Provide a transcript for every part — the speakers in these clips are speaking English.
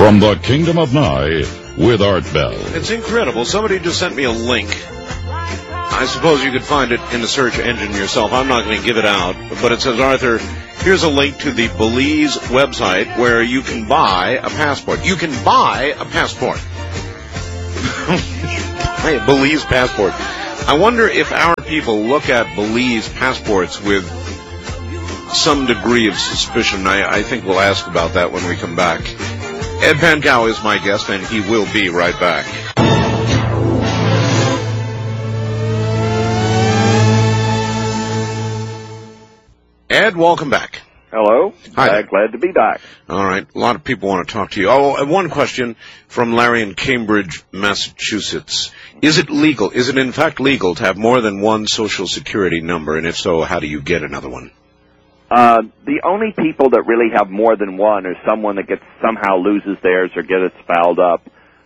From the Kingdom of Nye, with Art Bell. It's incredible. Somebody just sent me a link. I suppose you could find it in the search engine yourself. I'm not going to give it out. But it says, Arthur, here's a link to the Belize website where you can buy a passport. You can buy a passport. Hey, Belize passport. I wonder if our people look at Belize passports with some degree of suspicion. I think we'll ask about that when we come back. Ed Pankow is my guest, and he will be right back. Ed, welcome back. Hello. Hi. Glad to be back. All right. A lot of people want to talk to you. Oh, one question from Larry in Cambridge, Massachusetts. Is it legal? Is it in fact legal to have more than one Social Security number? And if so, how do you get another one? The only people that really have more than one is someone that somehow loses theirs or gets fouled up.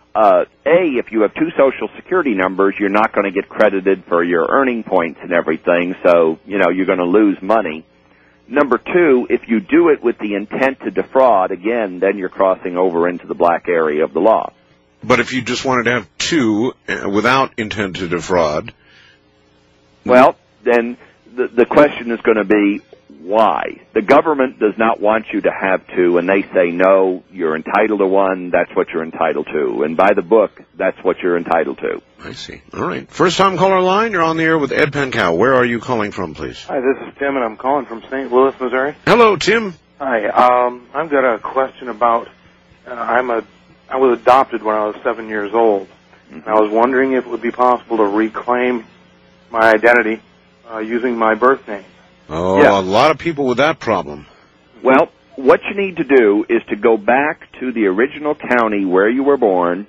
If you have two Social Security numbers, you're not going to get credited for your earning points and everything, so, you're going to lose money. Number two, if you do it with the intent to defraud, again, then you're crossing over into the black area of the law. But if you just wanted to have two without intent to defraud? Well, then the question is going to be, why? The government does not want you to have two, and they say, no, you're entitled to one, that's what you're entitled to. And by the book, that's what you're entitled to. I see. All right. First time caller line, you're on the air with Ed Pankow. Where are you calling from, please? Hi, this is Tim, and I'm calling from St. Louis, Missouri. Hello, Tim. Hi, I've got a question about, I was adopted when I was 7 years old, and I was wondering if it would be possible to reclaim my identity using my birth name. Oh, yeah. A lot of people with that problem. Well, what you need to do is to go back to the original county where you were born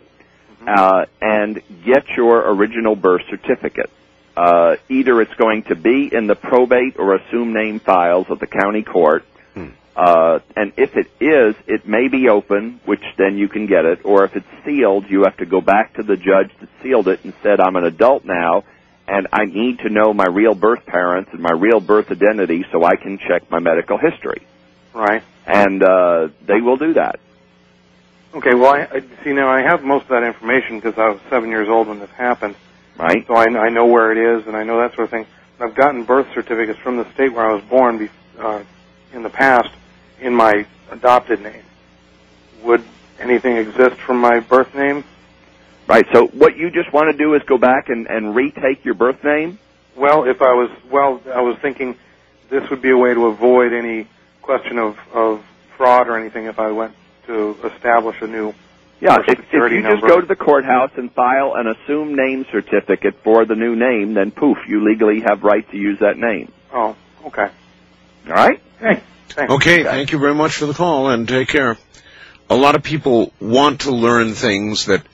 and get your original birth certificate. Either it's going to be in the probate or assumed name files of the county court, and if it is, it may be open, which then you can get it, or if it's sealed, you have to go back to the judge that sealed it and said, I'm an adult now, and I need to know my real birth parents and my real birth identity so I can check my medical history. Right. And they will do that. Okay, well, I have most of that information because I was 7 years old when this happened. Right. So I know where it is, and I know that sort of thing. I've gotten birth certificates from the state where I was born in the past in my adopted name. Would anything exist from my birth name? Right, so what you just want to do is go back and retake your birth name? Well, I was thinking this would be a way to avoid any question of fraud or anything if I went to establish a new Social Security if you number. just go to the courthouse and file an assumed name certificate for the new name, then poof, you legally have right to use that name. Oh, okay. All right? Hey, thanks. Okay, thank you very much for the call, and take care. A lot of people want to learn things that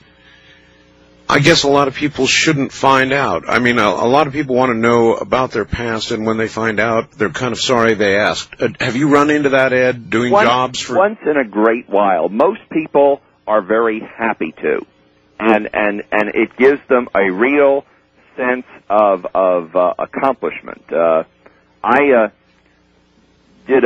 I guess a lot of people shouldn't find out. I mean, a lot of people want to know about their past, and when they find out, they're kind of sorry they asked. Have you run into that, Ed, doing jobs for... Once in a great while. Most people are very happy to, and it gives them a real sense of accomplishment. I did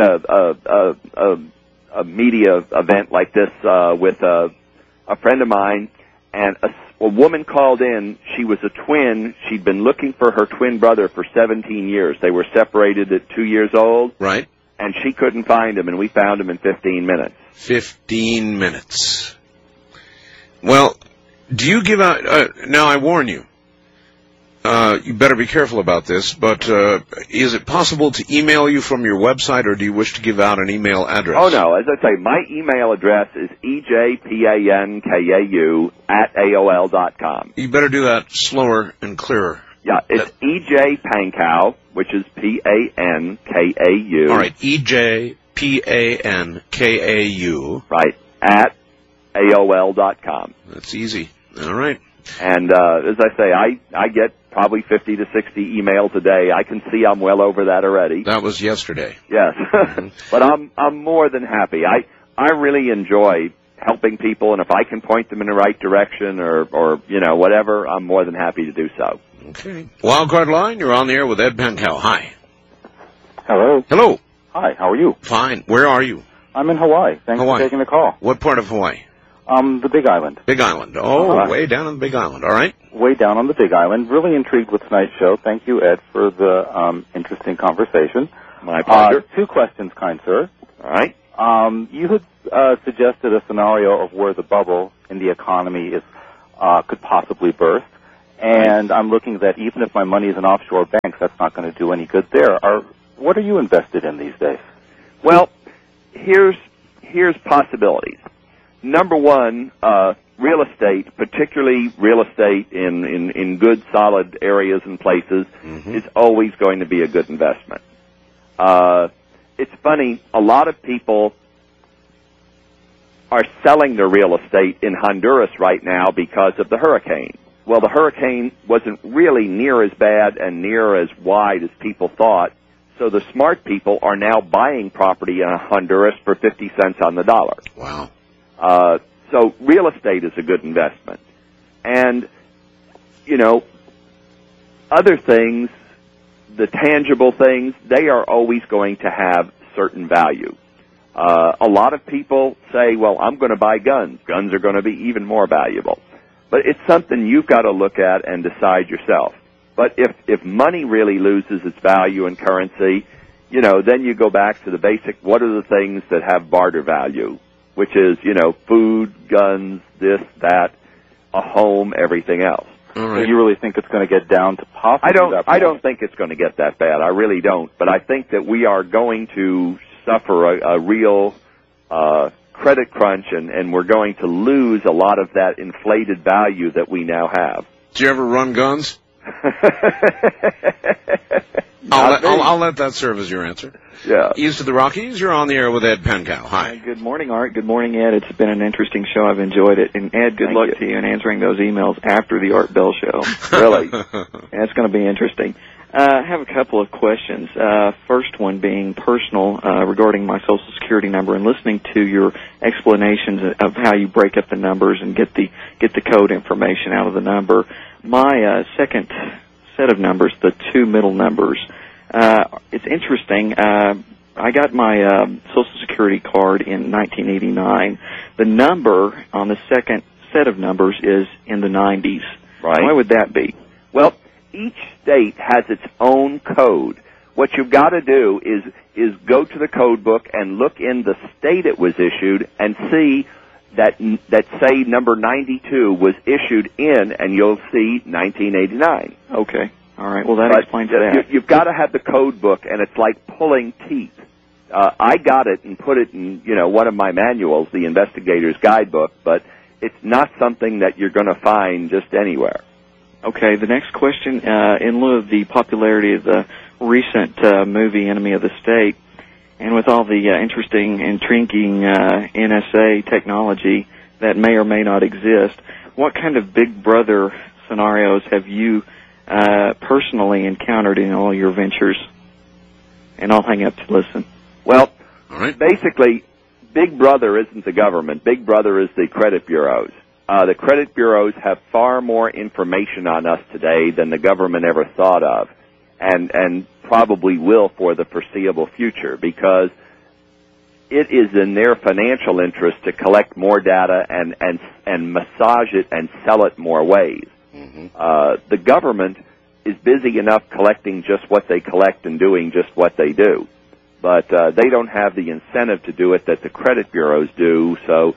a media event like this with a friend of mine, and a woman called in. She was a twin. She'd been looking for her twin brother for 17 years. They were separated at 2 years old. Right. And she couldn't find him, and we found him in 15 minutes. 15 minutes. Well, do you give out... now, I warn you. You better be careful about this, but is it possible to email you from your website, or do you wish to give out an email address? Oh, no. As I say, my email address is ejpankau@aol.com. You better do that slower and clearer. Yeah, it's EJ Pankau, which is Pankau. All right, EJPANKAU. Right, at AOL.com. That's easy. All right. And as I say, I get probably 50 to 60 emails a day. I can see I'm well over that already. That was yesterday. Yes. But I'm more than happy. I really enjoy helping people, and if I can point them in the right direction or whatever, I'm more than happy to do so. Okay. Wildcard line, you're on the air with Ed Pankow. Hi. Hello. Hello. Hi, how are you? Fine. Where are you? I'm in Hawaii. Thanks for taking the call. What part of Hawaii? The Big Island. Big Island. Oh, way down on the Big Island. All right. Way down on the Big Island. Really intrigued with tonight's show. Thank you, Ed, for the interesting conversation. My pleasure. 2 questions, kind sir. All right. You had suggested a scenario of where the bubble in the economy could possibly burst. And I'm looking that even if my money is in offshore banks, that's not going to do any good there. What are you invested in these days? Well, here's possibilities. Number one, real estate, particularly real estate in good, solid areas and places, is always going to be a good investment. It's funny, a lot of people are selling their real estate in Honduras right now because of the hurricane. Well, the hurricane wasn't really near as bad and near as wide as people thought, so the smart people are now buying property in Honduras for 50 cents on the dollar. Wow. So real estate is a good investment. And, other things, the tangible things, they are always going to have certain value. A lot of people say, well, I'm going to buy guns. Guns are going to be even more valuable. But it's something you've got to look at and decide yourself. But if money really loses its value in currency, then you go back to the basic, what are the things that have barter value, which is, food, guns, this, that, a home, everything else. All right. So you really think it's going to get down to possibly that point? I don't think it's going to get that bad. I really don't. But I think that we are going to suffer a real credit crunch, and we're going to lose a lot of that inflated value that we now have. Do you ever run guns? I'll let that serve as your answer. Yeah. East of the Rockies, you're on the air with Ed Pencow. Hi. Good morning, Art. Good morning, Ed. It's been an interesting show. I've enjoyed it. And, Ed, good luck to you in answering those emails after the Art Bell show. Really? That's going to be interesting. I have a couple of questions. First one being personal regarding my Social Security number, and listening to your explanations of how you break up the numbers and get the code information out of the number. My second set of numbers, the 2 middle numbers, it's interesting. I got my Social Security card in 1989. The number on the second set of numbers is in the 90s. Right. Why would that be? Well, each state has its own code. What you've got to do is go to the code book and look in the state it was issued and see that say number 92 was issued in, and you'll see 1989. Okay. All right. Well, that explains that. You've got to have the code book, and it's like pulling teeth. I got it and put it in, one of my manuals, the Investigator's Guidebook, but it's not something that you're going to find just anywhere. Okay. The next question, in lieu of the popularity of the recent movie Enemy of the State, and with all the interesting, intriguing NSA technology that may or may not exist, what kind of Big Brother scenarios have you personally encountered in all your ventures? And I'll hang up to listen. Well, all right. Basically, Big Brother isn't the government. Big Brother is the credit bureaus. The credit bureaus have far more information on us today than the government ever thought of, and probably will for the foreseeable future, because it is in their financial interest to collect more data and massage it and sell it more ways. The government is busy enough collecting just what they collect and doing just what they do. But they don't have the incentive to do it that the credit bureaus do. So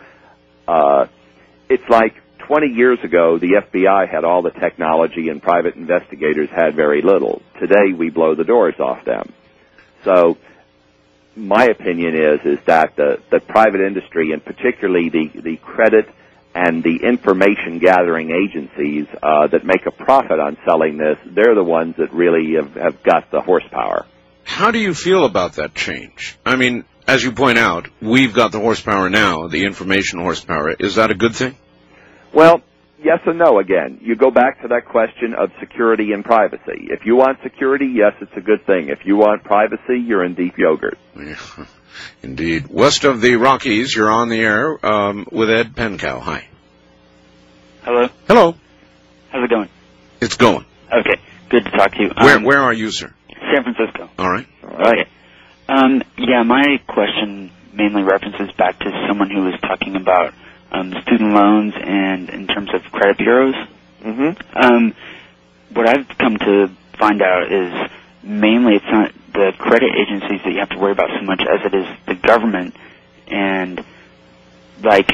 it's like 20 years ago, the FBI had all the technology and private investigators had very little. Today, we blow the doors off them. So my opinion is that the private industry, and particularly the credit and the information gathering agencies that make a profit on selling this, they're the ones that really have got the horsepower. How do you feel about that change? I mean, as you point out, we've got the horsepower now, the information horsepower. Is that a good thing? Well, yes and no again. You go back to that question of security and privacy. If you want security, yes, it's a good thing. If you want privacy, you're in deep yogurt. Yeah, indeed. West of the Rockies, you're on the air with Ed Pencow. Hi. Hello. Hello. How's it going? It's going. Okay. Good to talk to you. Where are you, sir? San Francisco. All right. Okay. Yeah, my question mainly references back to someone who was talking about student loans and in terms of credit bureaus. Mm-hmm. What I've come to find out is mainly it's not the credit agencies that you have to worry about so much as it is the government and like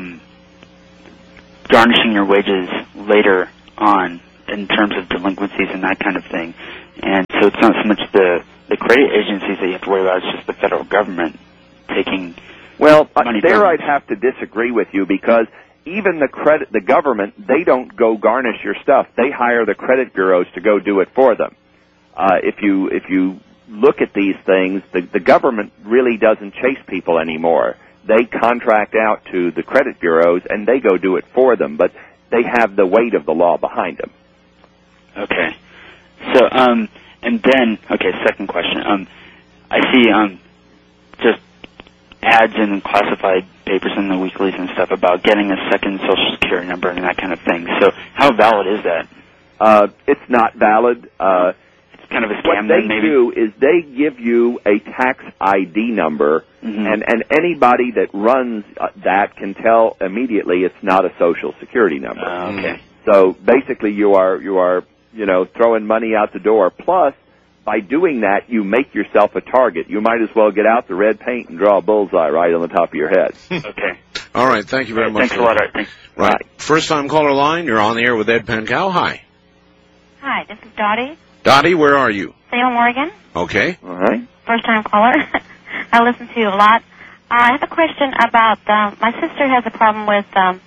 garnishing your wages later on in terms of delinquencies and that kind of thing. And so it's not so much the credit agencies that you have to worry about, it's just the federal government taking money there from I'd have to disagree with you because even the government, they don't go garnish your stuff. They hire the credit bureaus to go do it for them. If you look at these things, the government really doesn't chase people anymore. They contract out to the credit bureaus and they go do it for them, but they have the weight of the law behind them. Okay. So, and then, second question. I see just ads in classified papers in the weeklies and stuff about getting a second Social Security number and that kind of thing. So how valid is that? It's not valid. It's kind of a scam then, maybe? What they do is they give you a tax ID number, and anybody that runs that can tell immediately it's not a Social Security number. Okay. So basically you are throwing money out the door. Plus, by doing that, you make yourself a target. You might as well get out the red paint and draw a bullseye right on the top of your head. Okay. All right, thank you very much. Thanks a lot, Art. Thanks. Right. First-time caller line, you're on the air with Ed Pankow. Hi. Hi, this is Dottie. Dottie, where are you? Salem, Oregon. Okay. All right. First-time caller. I listen to you a lot. I have a question about, my sister has a problem with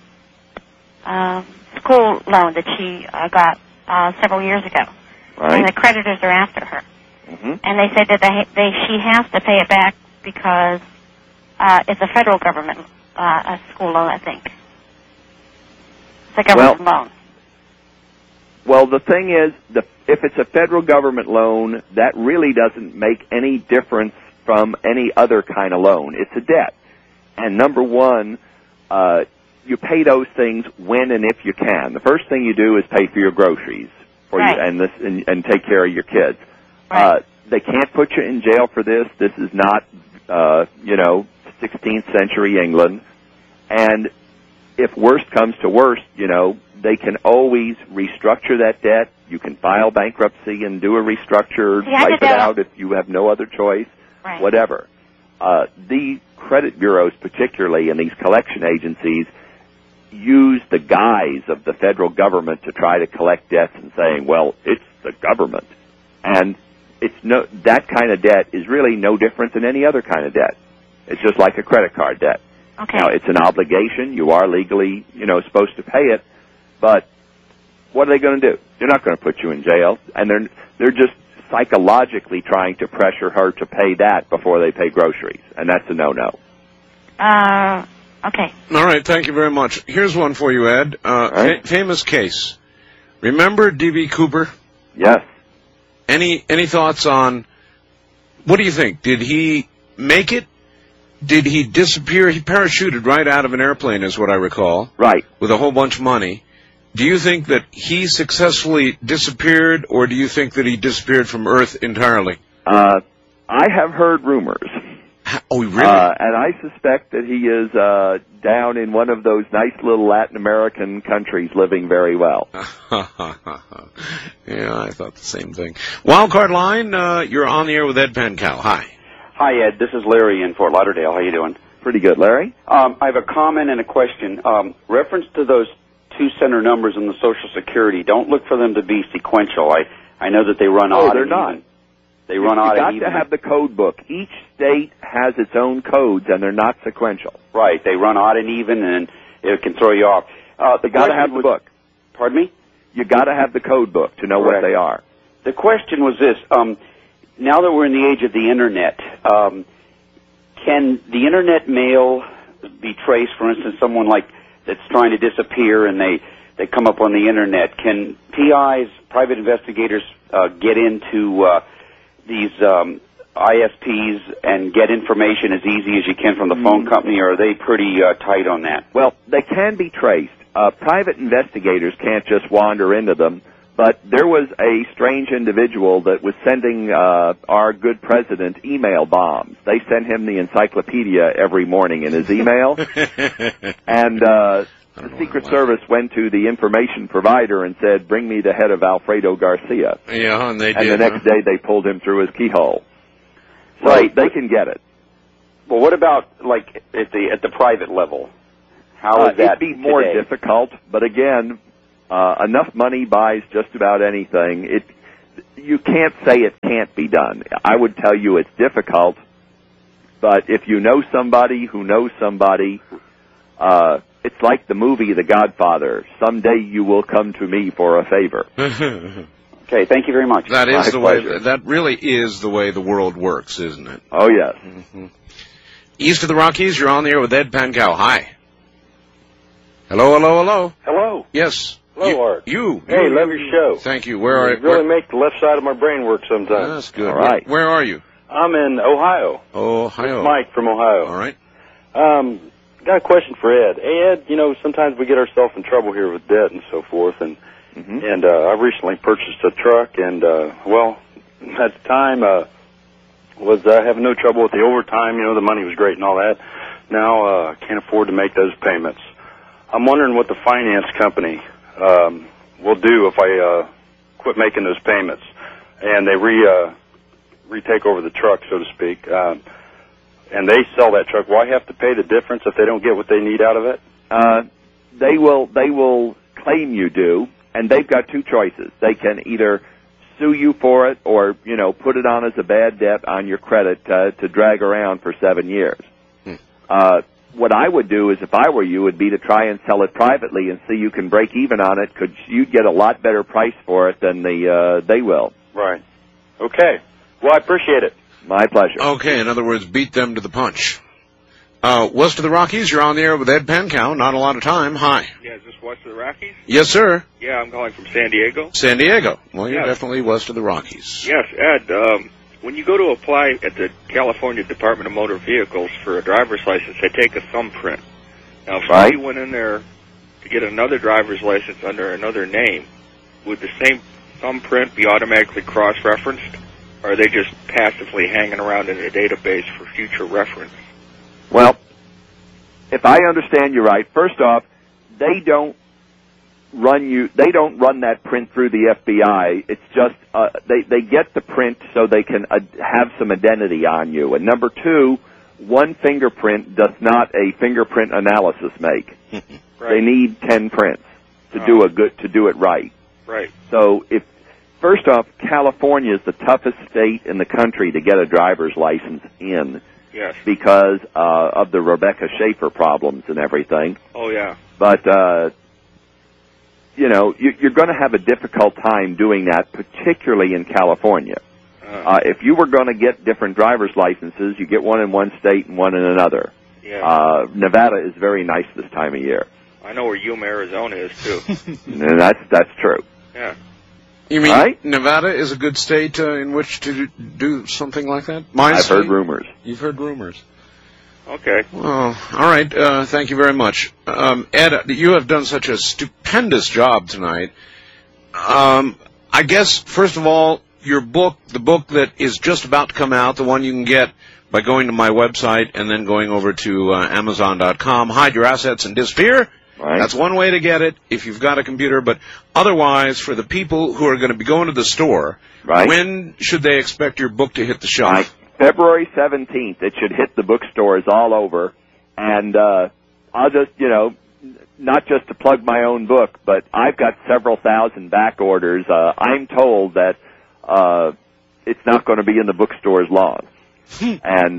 school loan that she got several years ago. Right. And the creditors are after her. Mm-hmm. And they say that she has to pay it back because it's a federal government a school loan, I think. It's a government loan. Well, the thing is, if it's a federal government loan, that really doesn't make any difference from any other kind of loan. It's a debt. And number one, you pay those things when and if you can. The first thing you do is pay for your groceries and take care of your kids. Right. They can't put you in jail for this. This is not, 16th century England. And if worst comes to worst, they can always restructure that debt. You can file bankruptcy and do a restructure, wipe it out if you have no other choice, whatever. The credit bureaus particularly and these collection agencies use the guise of the federal government to try to collect debts and saying, well, it's the government. And that kind of debt is really no different than any other kind of debt. It's just like a credit card debt. Okay. Now, it's an obligation. You are legally, supposed to pay it. But what are they going to do? They're not going to put you in jail. And they're just psychologically trying to pressure her to pay that before they pay groceries. And that's a no-no. Okay. All right, thank you very much. Here's one for you, Ed. Famous case. Remember D.B. Cooper? Yes. Any thoughts on, what do you think? Did he make it? Did he disappear? He parachuted right out of an airplane, is what I recall. Right. With a whole bunch of money. Do you think that he successfully disappeared, or do you think that he disappeared from Earth entirely? I have heard rumors. Oh, really? And I suspect that he is down in one of those nice little Latin American countries living very well. Yeah, I thought the same thing. Wildcard line, you're on the air with Ed Pankow. Hi. Hi, Ed. This is Larry in Fort Lauderdale. How you doing? Pretty good, Larry. I have a comment and a question. Reference to those two center numbers in the Social Security, don't look for them to be sequential. I know that they run odd. Oh, they're and not. Even. They run odd and even. You've got to have the code book. Each state has its own codes, and they're not sequential. Right. They run odd and even, and it can throw you off. You got to have the book. Pardon me? You got to have the code book to know Correct. what they are. The question was this. Now that we're in the age of the Internet, can the Internet mail be traced? For instance, someone that's trying to disappear and they come up on the Internet. Can PIs, private investigators, get into these ISPs and get information as easy as you can from the phone company, or are they pretty tight on that? Well, they can be traced. Private investigators can't just wander into them, But there was a strange individual that was sending our good president email bombs. They sent him the encyclopedia every morning in his email. And the Secret Service went to the information provider and said, bring me the head of Alfredo Garcia. Yeah, and they did. And the next day they pulled him through his keyhole. So they can get it. Well, what about, like, at the private level? How is that it'd be more today? difficult, but again, enough money buys just about anything. You can't say it can't be done. I would tell you it's difficult, but if you know somebody who knows somebody, it's like the movie The Godfather. Someday you will come to me for a favor. Okay, thank you very much. That is the pleasure. way. That really is the way the world works, isn't it? Oh, yes. Mm-hmm. East of the Rockies, you're on the air with Ed Pankow. Hi. Hello, hello, hello. Hello. Yes. Hello, Art. You. Hey, love your show. Thank you. Where are you? You really make the left side of my brain work sometimes. That's good. All right. Where are you? I'm in Ohio. Ohio. Mike from Ohio. All right. Got a question for Ed. Hey, Ed, you know, sometimes we get ourselves in trouble here with debt and so forth, and I recently purchased a truck, and well, at the time was having no trouble with the overtime. You know, the money was great and all that. Now I can't afford to make those payments. I'm wondering what the finance company will do if I quit making those payments and they retake over the truck, so to speak, and they sell that truck. Will I have to pay the difference if they don't get what they need out of it? They will claim you do, and they've got two choices. They can either sue you for it or, you know, put it on as a bad debt on your credit to drag around for 7 years. What I would do is, if I were you, would be to try and sell it privately and see you can break even on it, because you'd get a lot better price for it than they will. Right. Okay. Well, I appreciate it. My pleasure. Okay, in other words, beat them to the punch. West of the Rockies, you're on the air with Ed Pankow. Not a lot of time. Hi. Yeah, is this west of the Rockies? Yes, sir. Yeah, I'm calling from San Diego. San Diego. Well, you're Yes. definitely west of the Rockies. Yes, Ed, when you go to apply at the California Department of Motor Vehicles for a driver's license, they take a thumbprint. Now, if somebody went in there to get another driver's license under another name, would the same thumbprint be automatically cross-referenced, or are they just passively hanging around in a database for future reference? Well, if I understand you right, first off, they don't run that print through the FBI. It's just they get the print so they can have some identity on you. And number two, one fingerprint does not a fingerprint analysis make. Right. They need 10 prints to do it right. Right. So first off, California is the toughest state in the country to get a driver's license in. Yes. Because of the Rebecca Schaefer problems and everything. Oh, yeah. But you know, you're going to have a difficult time doing that, particularly in California. If you were going to get different driver's licenses, you get one in one state and one in another. Yeah. Nevada is very nice this time of year. I know where Yuma, Arizona is, too. And that's true. Yeah. You mean right? Nevada is a good state in which to do something like that? I've heard rumors. You've heard rumors. Okay. Well, all right. Thank you very much. Ed, you have done such a stupendous job tonight. I guess, first of all, your book, the book that is just about to come out, the one you can get by going to my website and then going over to Amazon.com, Hide Your Assets and Disappear. Right. That's one way to get it if you've got a computer. But otherwise, for the people who are going to be going to the store, right. When should they expect your book to hit the shelf? February 17th. It should hit the bookstores all over. And I'll just, you know, not just to plug my own book, but I've got several thousand back orders. I'm told that it's not going to be in the bookstores long. And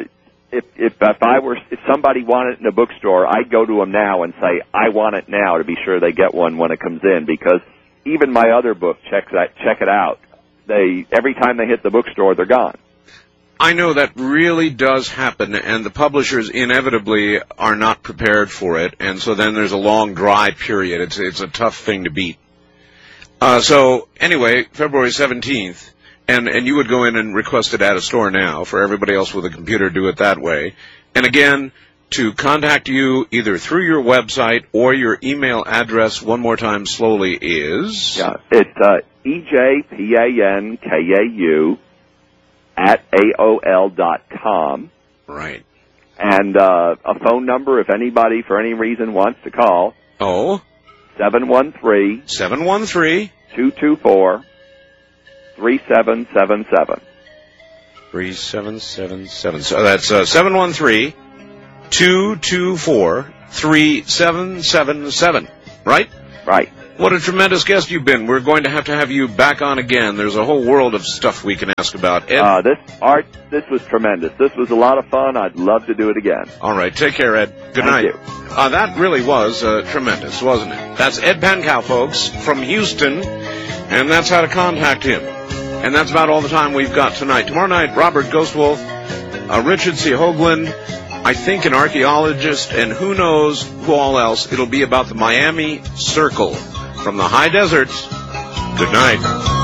if somebody wanted it in a bookstore, I'd go to them now and say, I want it now, to be sure they get one when it comes in, because even my other book, check it out. Every time they hit the bookstore, they're gone. I know that really does happen, and the publishers inevitably are not prepared for it, and so then there's a long dry period. It's a tough thing to beat. So anyway, February 17th, and you would go in and request it at a store now. For everybody else with a computer, do it that way. And again, to contact you either through your website or your email address one more time slowly is? Yeah, it's EJPANKAU @AOL.com. Right. And a phone number if anybody for any reason wants to call. Oh? 713 224 3777. 3777. So that's 713-224-3777. Right? Right. What a tremendous guest you've been. We're going to have you back on again. There's a whole world of stuff we can ask about. Ed? This was tremendous. This was a lot of fun. I'd love to do it again. All right. Take care, Ed. Good night. Thank you. That really was tremendous, wasn't it? That's Ed Pankow, folks, from Houston, and that's how to contact him. And that's about all the time we've got tonight. Tomorrow night, Robert Ghostwolf, Richard C. Hoagland, I think an archaeologist, and who knows who all else. It'll be about the Miami Circle from the high deserts. Good night.